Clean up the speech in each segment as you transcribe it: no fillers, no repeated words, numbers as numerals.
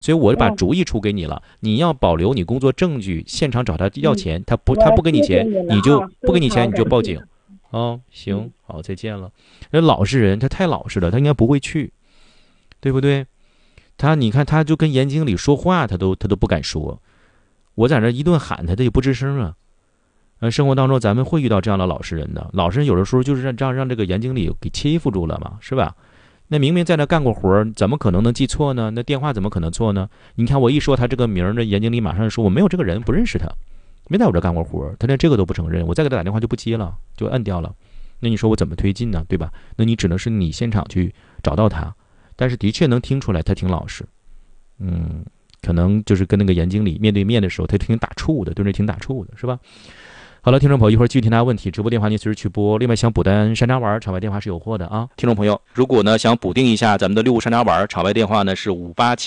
所以我把主意出给你了，你要保留你工作证据，现场找他要钱，他不给你钱，你就不给你钱，你就报警。哦，行，好，再见了。那老实人，他太老实了，他应该不会去，对不对？你看，他就跟严经理说话，他都不敢说。我在那一顿喊他，他也不吱声啊。生活当中咱们会遇到这样的老实人的，老实人有的时候就是让这个严经理给欺负住了嘛，是吧？那明明在那干过活，怎么可能记错呢？那电话怎么可能错呢？你看我一说他这个名，那严经理马上说我没有这个人，不认识他，没在我这干过活，他连这个都不承认，我再给他打电话就不接了，就摁掉了。那你说我怎么推进呢？对吧？那你只能是你现场去找到他，但是的确能听出来他挺老实，可能就是跟那个严经理面对面的时候，他挺打怵的，对人挺打怵的，是吧？好了，听众朋友，一会儿继续听大家问题，直播电话您随时去拨。另外，想补单山楂丸场外电话是有货的啊。听众朋友，如果呢想补丁一下咱们的六物山楂丸场外电话呢是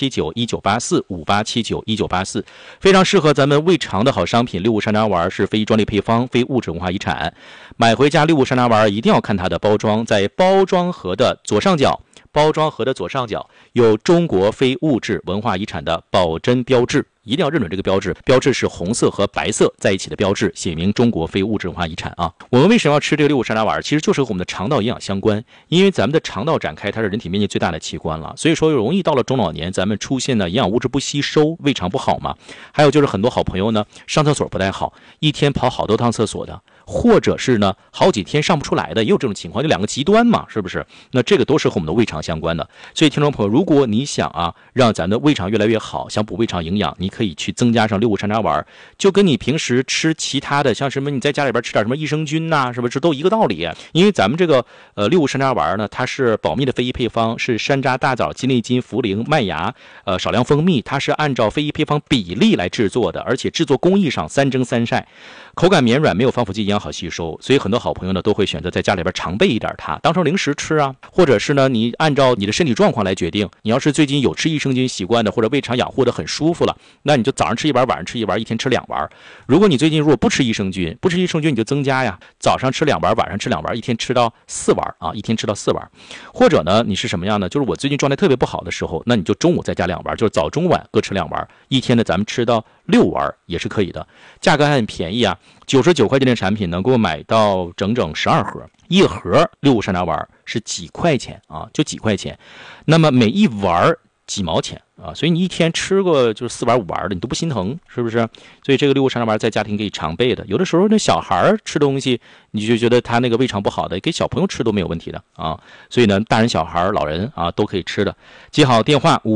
5879198458791984，非常适合咱们胃肠的好商品。六物山楂丸是非专利配方，非物质文化遗产。买回家六物山楂丸一定要看它的包装，在包装盒的左上角。有中国非物质文化遗产的保真标志，一定要认准这个标志。标志是红色和白色在一起的标志，写明中国非物质文化遗产啊。我们为什么要吃这个六物山楂丸？其实就是和我们的肠道营养相关，因为咱们的肠道展开，它是人体面积最大的器官了，所以说容易到了中老年，咱们出现的营养物质不吸收，胃肠不好嘛。还有就是很多好朋友呢，上厕所不太好，一天跑好多趟厕所的。或者是呢，好几天上不出来的，也有这种情况，就两个极端嘛，是不是？那这个都是和我们的胃肠相关的。所以，听众朋友，如果你想让咱的胃肠越来越好，想补胃肠营养，你可以去增加上六物山楂丸，就跟你平时吃其他的，像什么你在家里边吃点什么益生菌呐，是不是都一个道理？因为咱们这个六物山楂丸呢，它是保密的非遗配方，是山楂、大枣、鸡内金、茯苓、麦芽，少量蜂蜜，它是按照非遗配方比例来制作的，而且制作工艺上3蒸3晒。口感绵软，没有防腐剂，营养好吸收，所以很多好朋友呢都会选择在家里边常备一点它，当成零食吃啊，或者是呢你按照你的身体状况来决定。你要是最近有吃益生菌习惯的，或者胃肠养护的很舒服了，那你就早上吃一丸，晚上吃一丸，一天吃2丸。如果你最近如果不吃益生菌你就增加呀，早上吃2丸，晚上吃2丸，一天吃到4丸啊，一天吃到4丸。或者呢你是什么样呢？就是我最近状态特别不好的时候，那你就中午再加2丸，就是早中晚各吃2丸，一天呢咱们吃到6丸也是可以的，价格还很便宜啊，99块钱的产品能够买到整整12盒，一盒六物山楂丸是几块钱啊，就几块钱，那么每一丸几毛钱啊，所以你一天吃个就是4丸5丸的，你都不心疼，是不是？所以这个六物山楂丸在家庭可以常备的，有的时候那小孩吃东西，你就觉得他那个胃肠不好的，给小朋友吃都没有问题的啊。所以呢，大人小孩老人啊都可以吃的。记好电话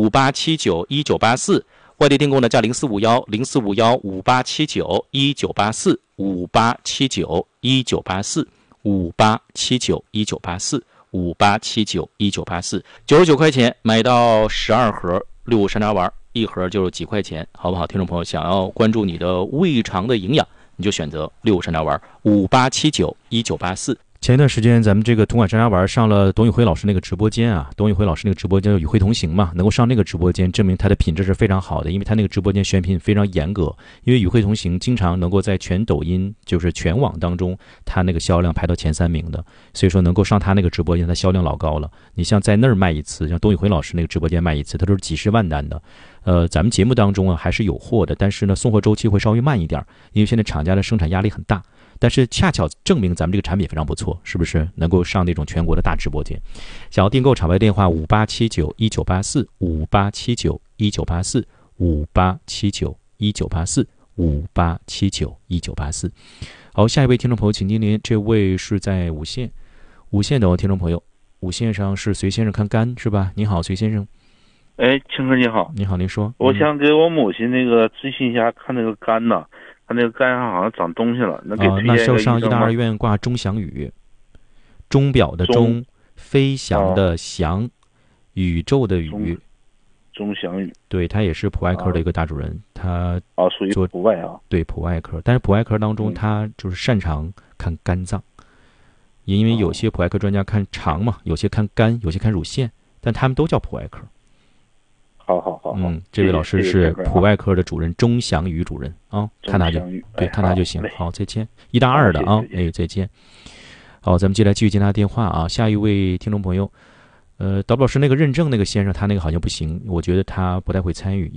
58791984。外地订购呢，加0451-0451584，58791984，58791984，58791984，99块钱买到12盒六物山楂丸，一盒就是几块钱，好不好？听众朋友，想要关注你的胃肠的营养，你就选择六物山楂丸，58791984。前一段时间咱们这个同款山楂丸上了董宇辉老师那个直播间啊，董宇辉老师那个直播间与会同行嘛，能够上那个直播间，证明他的品质是非常好的，因为他那个直播间选品非常严格，因为与会同行经常能够在全抖音就是全网当中，他那个销量排到前3名的，所以说能够上他那个直播间，他销量老高了。你像在那儿卖一次，像董宇辉老师那个直播间卖一次，他都是几十万单的。咱们节目当中还是有货的，但是呢送货周期会稍微慢一点，因为现在厂家的生产压力很大。但是恰巧证明咱们这个产品非常不错，是不是能够上那种全国的大直播间？想要订购场外电话58791984，58791984，58791984，58791984。好，下一位听众朋友，请莅临，这位是在五线的听众朋友，五线上是隋先生看肝是吧？你好，隋先生。 哎，青哥你好。 你好，您说。 我想给我母亲那个咨询一下，看那个肝呐，他那个肝上好像长东西了，能给推荐一个医生吗？ 那就上医大二院挂钟祥宇，钟表的钟，飞翔的翔，宇宙的宇， 钟祥宇。对， 他也是普外科的一个大主任，他属于普外啊。 对，普外科，但是普外科当中他就是擅长看肝脏，因为有些普外科专家看肠嘛，有些看肝，有些看乳腺，但他们都叫普外科。 好， 这位老师是普外科的主任钟祥宇主任啊，看他就对，看他就行。好，再见。医大2的啊，再见。好，咱们接下来继续接他电话啊。下一位听众朋友， 导播老师那个认证那个先生他那个好像不行，我觉得他不太会参与。